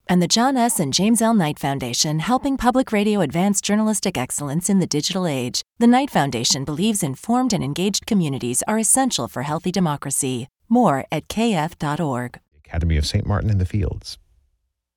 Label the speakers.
Speaker 1: And the John S. and James L. Knight Foundation, helping public radio advance journalistic excellence in the digital age. The Knight Foundation believes informed and engaged communities are essential for healthy democracy. More at kf.org.
Speaker 2: Academy of St. Martin in the Fields.